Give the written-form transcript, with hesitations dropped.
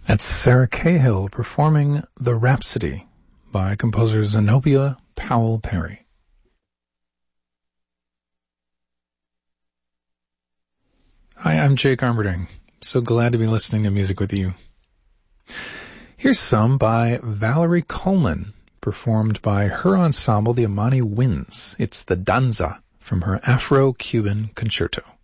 That's Sarah Cahill performing The Rhapsody by composer Zenobia Powell Perry. Hi, I'm Jake Armberding. So glad to be listening to music with you. Here's some by Valerie Coleman, performed by her ensemble, the Amani Winds. It's the Danza from her Afro-Cuban Concerto.